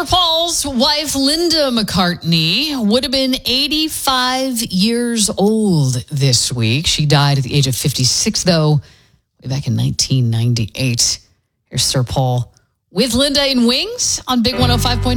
Sir Paul's wife, Linda McCartney, would have been 85 years old this week. She died at the age of 56, though, way back in 1998. Here's Sir Paul with Linda in Wings on Big 105.9.